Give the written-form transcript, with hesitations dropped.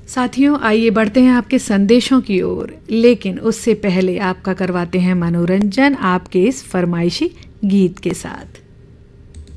साथियों, आइए बढ़ते हैं आपके संदेशों की ओर, लेकिन उससे पहले आपका करवाते हैं मनोरंजन आपके इस फरमाइशी गीत के साथ।